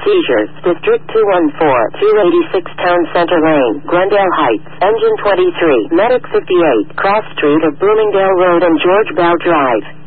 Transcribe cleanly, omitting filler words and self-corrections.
seizures. District 214, 286 Town Center Lane, Glendale Heights, Engine 23, Medic 58, Cross Street of Bloomingdale Road and George Bow Drive.